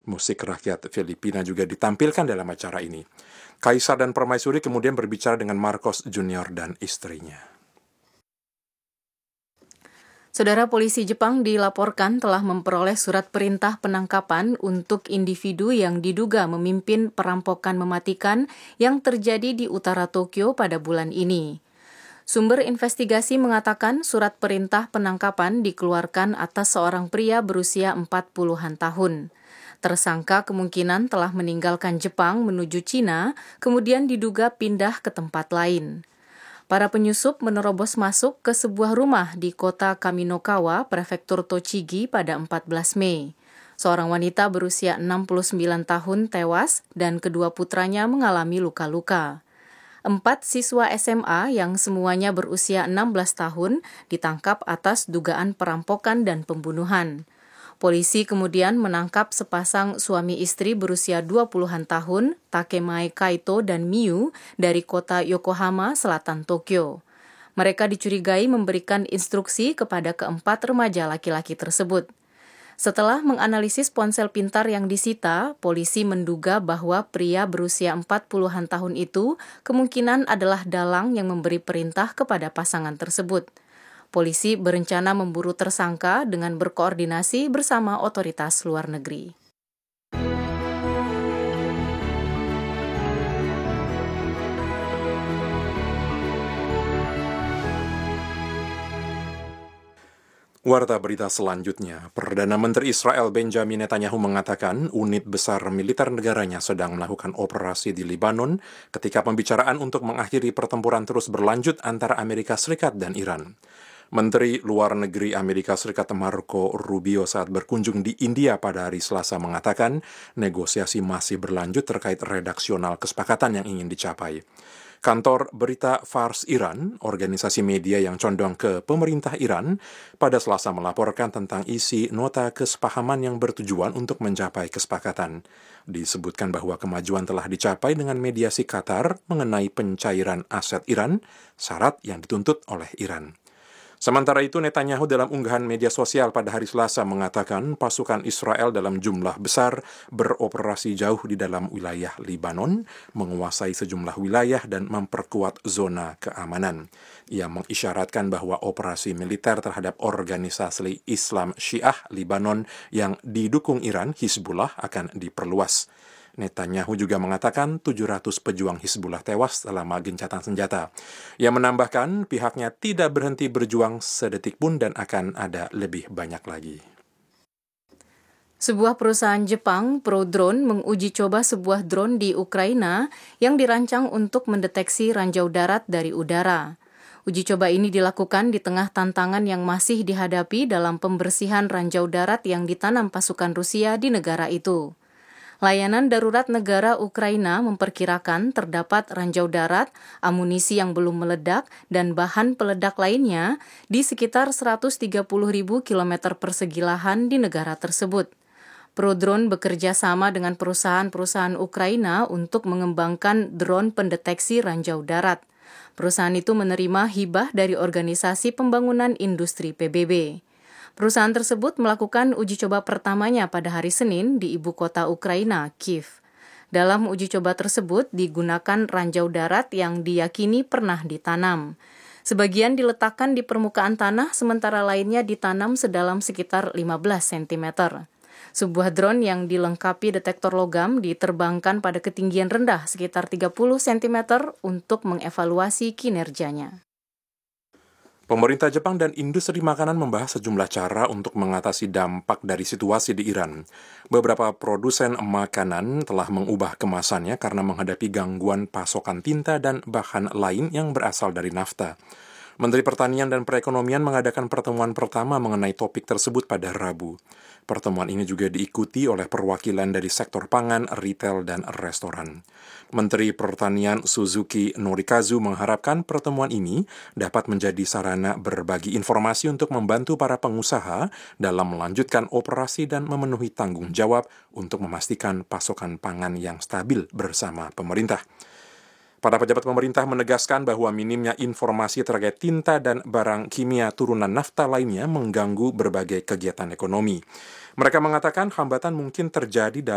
Musik rakyat Filipina juga ditampilkan dalam acara ini. Kaisar dan Permaisuri kemudian berbicara dengan Marcos Junior dan istrinya. Saudara, polisi Jepang dilaporkan telah memperoleh surat perintah penangkapan untuk individu yang diduga memimpin perampokan mematikan yang terjadi di utara Tokyo pada bulan ini. Sumber investigasi mengatakan surat perintah penangkapan dikeluarkan atas seorang pria berusia 40-an tahun. Tersangka kemungkinan telah meninggalkan Jepang menuju Cina, kemudian diduga pindah ke tempat lain. Para penyusup menerobos masuk ke sebuah rumah di kota Kaminokawa, prefektur Tochigi pada 14 Mei. Seorang wanita berusia 69 tahun tewas dan kedua putranya mengalami luka-luka. 4 siswa SMA yang semuanya berusia 16 tahun ditangkap atas dugaan perampokan dan pembunuhan. Polisi kemudian menangkap sepasang suami istri berusia 20-an tahun, Takemae Kaito dan Miyu, dari kota Yokohama, selatan Tokyo. Mereka dicurigai memberikan instruksi kepada keempat remaja laki-laki tersebut. Setelah menganalisis ponsel pintar yang disita, polisi menduga bahwa pria berusia 40-an tahun itu kemungkinan adalah dalang yang memberi perintah kepada pasangan tersebut. Polisi berencana memburu tersangka dengan berkoordinasi bersama otoritas luar negeri. Warta berita selanjutnya, Perdana Menteri Israel Benjamin Netanyahu mengatakan unit besar militer negaranya sedang melakukan operasi di Libanon ketika pembicaraan untuk mengakhiri pertempuran terus berlanjut antara Amerika Serikat dan Iran. Menteri Luar Negeri Amerika Serikat Marco Rubio saat berkunjung di India pada hari Selasa mengatakan negosiasi masih berlanjut terkait redaksional kesepakatan yang ingin dicapai. Kantor berita Fars Iran, organisasi media yang condong ke pemerintah Iran, pada Selasa melaporkan tentang isi nota kesepahaman yang bertujuan untuk mencapai kesepakatan. Disebutkan bahwa kemajuan telah dicapai dengan mediasi Qatar mengenai pencairan aset Iran, syarat yang dituntut oleh Iran. Sementara itu, Netanyahu dalam unggahan media sosial pada hari Selasa mengatakan pasukan Israel dalam jumlah besar beroperasi jauh di dalam wilayah Libanon, menguasai sejumlah wilayah dan memperkuat zona keamanan. Ia mengisyaratkan bahwa operasi militer terhadap organisasi Islam Syiah Libanon yang didukung Iran, Hizbullah, akan diperluas. Netanyahu juga mengatakan 700 pejuang Hizbullah tewas selama gencatan senjata. Ia menambahkan pihaknya tidak berhenti berjuang sedetik pun dan akan ada lebih banyak lagi. Sebuah perusahaan Jepang, Prodrone, menguji coba sebuah drone di Ukraina yang dirancang untuk mendeteksi ranjau darat dari udara. Uji coba ini dilakukan di tengah tantangan yang masih dihadapi dalam pembersihan ranjau darat yang ditanam pasukan Rusia di negara itu. Layanan darurat negara Ukraina memperkirakan terdapat ranjau darat, amunisi yang belum meledak, dan bahan peledak lainnya di sekitar 130.000 km persegi lahan di negara tersebut. Prodrone bekerja sama dengan perusahaan-perusahaan Ukraina untuk mengembangkan drone pendeteksi ranjau darat. Perusahaan itu menerima hibah dari Organisasi Pembangunan Industri PBB. Perusahaan tersebut melakukan uji coba pertamanya pada hari Senin di ibu kota Ukraina, Kiev. Dalam uji coba tersebut digunakan ranjau darat yang diyakini pernah ditanam. Sebagian diletakkan di permukaan tanah, sementara lainnya ditanam sedalam sekitar 15 cm. Sebuah drone yang dilengkapi detektor logam diterbangkan pada ketinggian rendah sekitar 30 cm untuk mengevaluasi kinerjanya. Pemerintah Jepang dan industri makanan membahas sejumlah cara untuk mengatasi dampak dari situasi di Iran. Beberapa produsen makanan telah mengubah kemasannya karena menghadapi gangguan pasokan tinta dan bahan lain yang berasal dari nafta. Menteri Pertanian dan Perekonomian mengadakan pertemuan pertama mengenai topik tersebut pada Rabu. Pertemuan ini juga diikuti oleh perwakilan dari sektor pangan, retail, dan restoran. Menteri Pertanian Suzuki Norikazu mengharapkan pertemuan ini dapat menjadi sarana berbagi informasi untuk membantu para pengusaha dalam melanjutkan operasi dan memenuhi tanggung jawab untuk memastikan pasokan pangan yang stabil bersama pemerintah. Para pejabat pemerintah menegaskan bahwa minimnya informasi terkait tinta dan barang kimia turunan nafta lainnya mengganggu berbagai kegiatan ekonomi. Mereka mengatakan hambatan mungkin terjadi dalam